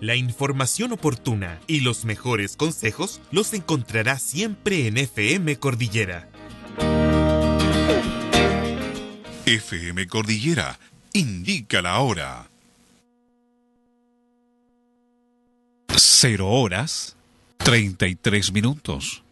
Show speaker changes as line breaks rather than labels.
La información oportuna y los mejores consejos los encontrará siempre en FM Cordillera.
FM Cordillera, indica la hora. 0 horas 33 minutos.